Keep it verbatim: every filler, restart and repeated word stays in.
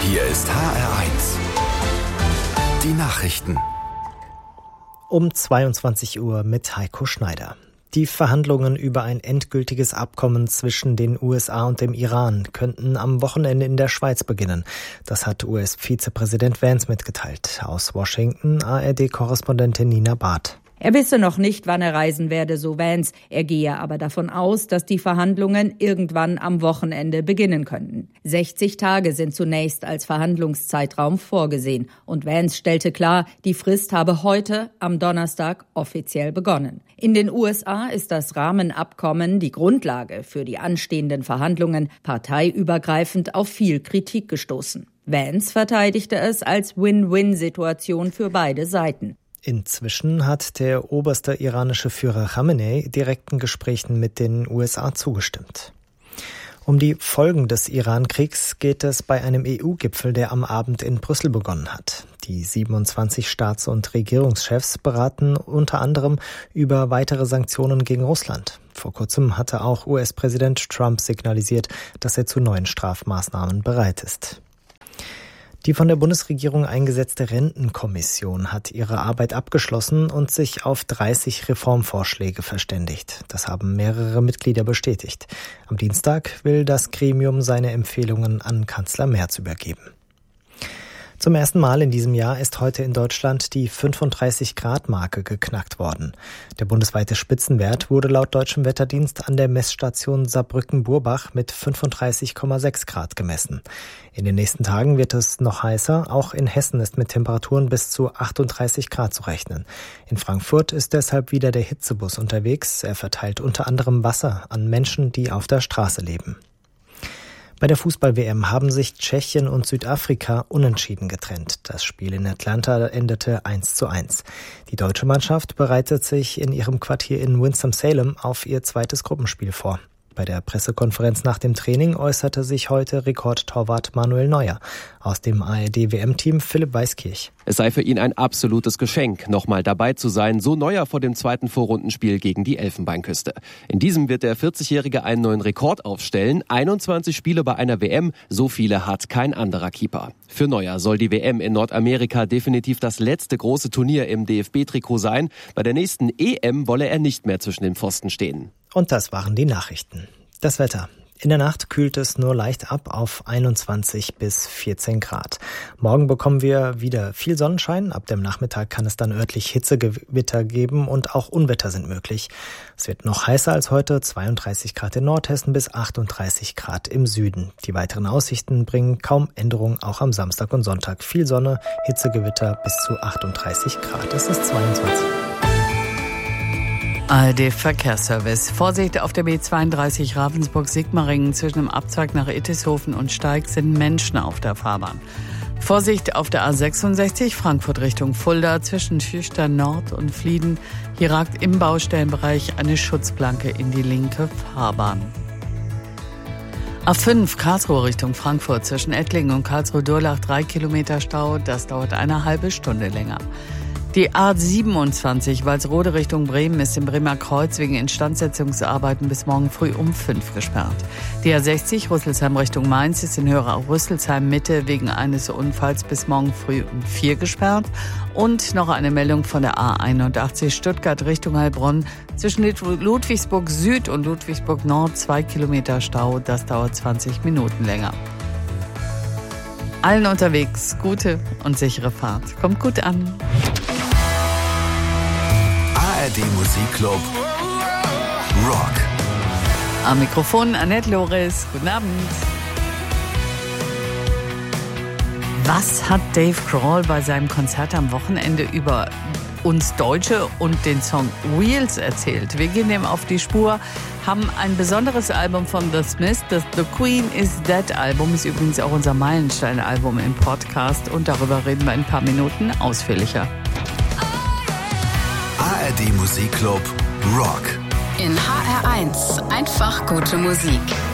Hier ist H R eins. Die Nachrichten. Um zweiundzwanzig Uhr mit Heiko Schneider. Die Verhandlungen über ein endgültiges Abkommen zwischen den U S A und dem Iran könnten am Wochenende in der Schweiz beginnen. Das hat U S-Vizepräsident Vance mitgeteilt. Aus Washington A R D-Korrespondentin Nina Barth. Er wisse noch nicht, wann er reisen werde, so Vance. Er gehe aber davon aus, dass die Verhandlungen irgendwann am Wochenende beginnen könnten. sechzig Tage sind zunächst als Verhandlungszeitraum vorgesehen. Und Vance stellte klar, die Frist habe heute, am Donnerstag, offiziell begonnen. In den U S A ist das Rahmenabkommen die Grundlage für die anstehenden Verhandlungen parteiübergreifend auf viel Kritik gestoßen. Vance verteidigte es als Win-Win-Situation für beide Seiten. Inzwischen hat der oberste iranische Führer Khamenei direkten Gesprächen mit den U S A zugestimmt. Um die Folgen des Iran-Kriegs geht es bei einem E U-Gipfel, der am Abend in Brüssel begonnen hat. Die siebenundzwanzig Staats- und Regierungschefs beraten unter anderem über weitere Sanktionen gegen Russland. Vor kurzem hatte auch U S-Präsident Trump signalisiert, dass er zu neuen Strafmaßnahmen bereit ist. Die von der Bundesregierung eingesetzte Rentenkommission hat ihre Arbeit abgeschlossen und sich auf dreißig Reformvorschläge verständigt. Das haben mehrere Mitglieder bestätigt. Am Dienstag will das Gremium seine Empfehlungen an Kanzler Merz übergeben. Zum ersten Mal in diesem Jahr ist heute in Deutschland die fünfunddreißig Grad Marke geknackt worden. Der bundesweite Spitzenwert wurde laut Deutschem Wetterdienst an der Messstation Saarbrücken-Burbach mit fünfunddreißig Komma sechs Grad gemessen. In den nächsten Tagen wird es noch heißer. Auch in Hessen ist mit Temperaturen bis zu achtunddreißig Grad zu rechnen. In Frankfurt ist deshalb wieder der Hitzebus unterwegs. Er verteilt unter anderem Wasser an Menschen, die auf der Straße leben. Bei der Fußball-W M haben sich Tschechien und Südafrika unentschieden getrennt. Das Spiel in Atlanta endete eins zu eins. Die deutsche Mannschaft bereitet sich in ihrem Quartier in Winston-Salem auf ihr zweites Gruppenspiel vor. Bei der Pressekonferenz nach dem Training äußerte sich heute Rekordtorwart Manuel Neuer. Aus dem A R D-W M-Team Philipp Weiskirch. Es sei für ihn ein absolutes Geschenk, nochmal dabei zu sein, so Neuer vor dem zweiten Vorrundenspiel gegen die Elfenbeinküste. In diesem wird der vierzigjährige einen neuen Rekord aufstellen. einundzwanzig Spiele bei einer W M, so viele hat kein anderer Keeper. Für Neuer soll die W M in Nordamerika definitiv das letzte große Turnier im D F B-Trikot sein. Bei der nächsten E M wolle er nicht mehr zwischen den Pfosten stehen. Und das waren die Nachrichten. Das Wetter. In der Nacht kühlt es nur leicht ab auf einundzwanzig bis vierzehn Grad. Morgen bekommen wir wieder viel Sonnenschein. Ab dem Nachmittag kann es dann örtlich Hitzegewitter geben und auch Unwetter sind möglich. Es wird noch heißer als heute, zweiunddreißig Grad in Nordhessen bis achtunddreißig Grad im Süden. Die weiteren Aussichten bringen kaum Änderungen, auch am Samstag und Sonntag. Viel Sonne, Hitzegewitter bis zu achtunddreißig Grad. Es ist zweiundzwanzig. A R D-Verkehrsservice. Vorsicht auf der B zweiunddreißig Ravensburg-Sigmaringen zwischen dem Abzweig nach Ittishofen und Steig sind Menschen auf der Fahrbahn. Vorsicht auf der A sechsundsechzig Frankfurt Richtung Fulda zwischen Schüchtern Nord und Flieden. Hier ragt im Baustellenbereich eine Schutzplanke in die linke Fahrbahn. A fünf Karlsruhe Richtung Frankfurt zwischen Ettlingen und Karlsruhe-Durlach drei Kilometer Stau. Das dauert eine halbe Stunde länger. Die A siebenundzwanzig Walsrode Richtung Bremen ist im Bremer Kreuz wegen Instandsetzungsarbeiten bis morgen früh um fünf gesperrt. Die A sechzig Rüsselsheim Richtung Mainz ist in Höhere Rüsselsheim Mitte wegen eines Unfalls bis morgen früh um vier gesperrt. Und noch eine Meldung von der A einundachtzig Stuttgart Richtung Heilbronn zwischen Ludwigsburg Süd und Ludwigsburg Nord zwei Kilometer Stau. Das dauert zwanzig Minuten länger. Allen unterwegs gute und sichere Fahrt. Kommt gut an. A R D Musikclub Rock. Am Mikrofon Annette Loris. Guten Abend. Was hat Dave Grohl bei seinem Konzert am Wochenende über uns Deutsche und den Song Wheels erzählt? Wir gehen dem auf die Spur, haben ein besonderes Album von The Smiths. Das The Queen is Dead Album ist übrigens auch unser Meilenstein-Album im Podcast und darüber reden wir in ein paar Minuten ausführlicher. A R D Musikclub Rock. In H R eins einfach gute Musik.